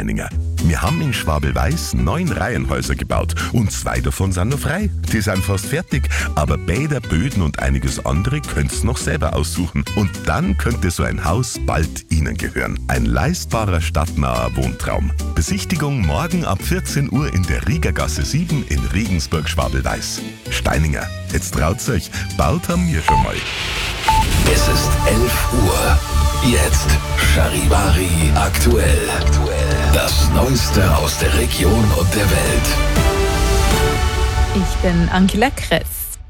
Steininger. Wir haben in Schwabel-Weiß 9 Reihenhäuser gebaut und 2 davon sind noch frei. Die sind fast fertig, aber Bäder, Böden und einiges andere könnt's noch selber aussuchen. Und dann könnte so ein Haus bald Ihnen gehören. Ein leistbarer, stadtnaher Wohntraum. Besichtigung morgen ab 14 Uhr in der Riegergasse 7 in Regensburg-Schwabel-Weiß. Steininger, jetzt traut's euch, bald haben wir schon mal. Es ist 11 Uhr. Jetzt Charivari aktuell. Das Neueste aus der Region und der Welt. Ich bin Angela Kress.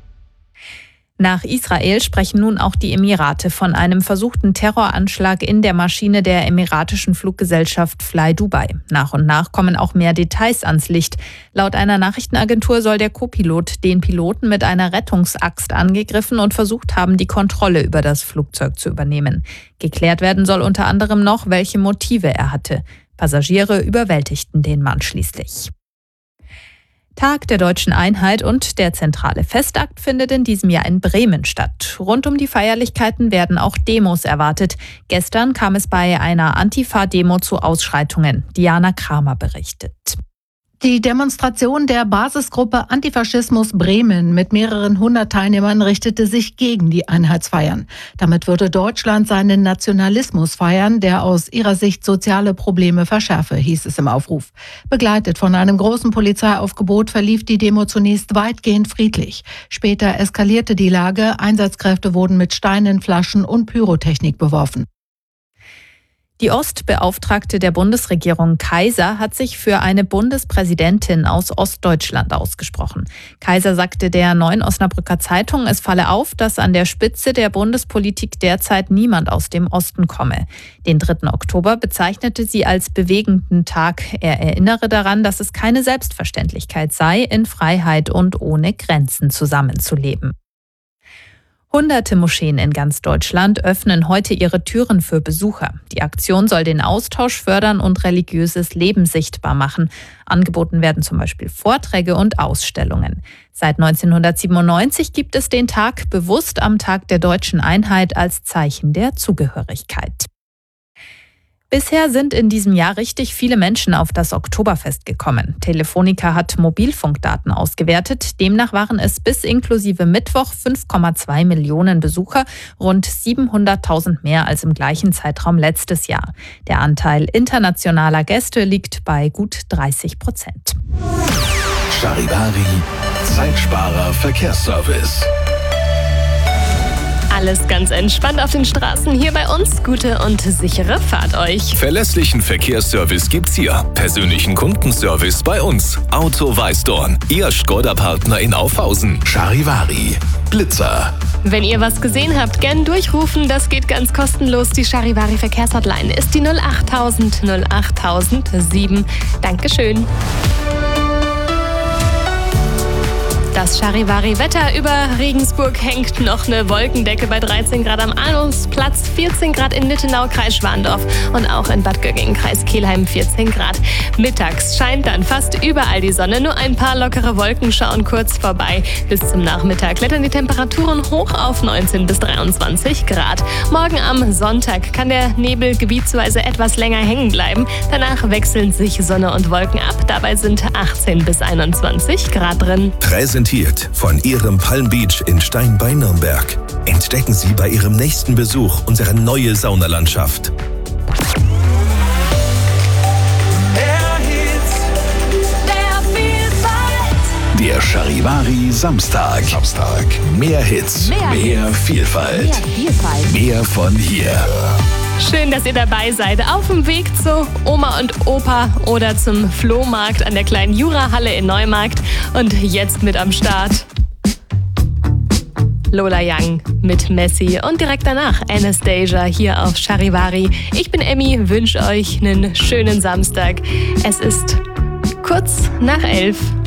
Nach Israel sprechen nun auch die Emirate von einem versuchten Terroranschlag in der Maschine der emiratischen Fluggesellschaft Fly Dubai. Nach und nach kommen auch mehr Details ans Licht. Laut einer Nachrichtenagentur soll der Co-Pilot den Piloten mit einer Rettungsaxt angegriffen und versucht haben, die Kontrolle über das Flugzeug zu übernehmen. Geklärt werden soll unter anderem noch, welche Motive er hatte. Passagiere überwältigten den Mann schließlich. Tag der Deutschen Einheit und der zentrale Festakt findet in diesem Jahr in Bremen statt. Rund um die Feierlichkeiten werden auch Demos erwartet. Gestern kam es bei einer Antifa-Demo zu Ausschreitungen. Diana Kramer berichtet. Die Demonstration der Basisgruppe Antifaschismus Bremen mit mehreren 100 Teilnehmern richtete sich gegen die Einheitsfeiern. Damit würde Deutschland seinen Nationalismus feiern, der aus ihrer Sicht soziale Probleme verschärfe, hieß es im Aufruf. Begleitet von einem großen Polizeiaufgebot verlief die Demo zunächst weitgehend friedlich. Später eskalierte die Lage, Einsatzkräfte wurden mit Steinen, Flaschen und Pyrotechnik beworfen. Die Ostbeauftragte der Bundesregierung Kaiser hat sich für eine Bundespräsidentin aus Ostdeutschland ausgesprochen. Kaiser sagte der Neuen Osnabrücker Zeitung, es falle auf, dass an der Spitze der Bundespolitik derzeit niemand aus dem Osten komme. Den 3. Oktober bezeichnete sie als bewegenden Tag. Er erinnere daran, dass es keine Selbstverständlichkeit sei, in Freiheit und ohne Grenzen zusammenzuleben. Hunderte Moscheen in ganz Deutschland öffnen heute ihre Türen für Besucher. Die Aktion soll den Austausch fördern und religiöses Leben sichtbar machen. Angeboten werden zum Beispiel Vorträge und Ausstellungen. Seit 1997 gibt es den Tag bewusst am Tag der Deutschen Einheit als Zeichen der Zugehörigkeit. Bisher sind in diesem Jahr richtig viele Menschen auf das Oktoberfest gekommen. Telefonica hat Mobilfunkdaten ausgewertet. Demnach waren es bis inklusive Mittwoch 5,2 Millionen Besucher, rund 700.000 mehr als im gleichen Zeitraum letztes Jahr. Der Anteil internationaler Gäste liegt bei gut 30%. Charivari, Zeitsparer Verkehrsservice. Alles ganz entspannt auf den Straßen hier bei uns. Gute und sichere Fahrt euch. Verlässlichen Verkehrsservice gibt's hier. Persönlichen Kundenservice bei uns. Auto Weißdorn, Ihr Škoda-Partner in Aufhausen. Charivari, Blitzer. Wenn ihr was gesehen habt, gern durchrufen. Das geht ganz kostenlos. Die Charivari Verkehrshotline ist die 08000 08007. Dankeschön. Das Charivari-Wetter über Regensburg hängt noch eine Wolkendecke bei 13 Grad am Arnusplatz, 14 Grad in Nittenau, Kreis Schwandorf und auch in Bad Göggingen, Kreis Kelheim 14 Grad. Mittags scheint dann fast überall die Sonne, nur ein paar lockere Wolken schauen kurz vorbei. Bis zum Nachmittag klettern die Temperaturen hoch auf 19 bis 23 Grad. Morgen am Sonntag kann der Nebel gebietsweise etwas länger hängen bleiben. Danach wechseln sich Sonne und Wolken ab. Dabei sind 18 bis 21 Grad drin. Präsentiert von Ihrem Palm Beach in Stein bei Nürnberg. Entdecken Sie bei Ihrem nächsten Besuch unsere neue Saunalandschaft. Der Charivari Samstag. Mehr Hits, mehr Vielfalt. Mehr von hier. Schön, dass ihr dabei seid. Auf dem Weg zu Oma und Opa oder zum Flohmarkt an der kleinen Jurahalle in Neumarkt. Und jetzt mit am Start Lola Young mit Messi und direkt danach Anastasia hier auf Charivari. Ich bin Emmy, wünsche euch einen schönen Samstag. Es ist kurz nach 11.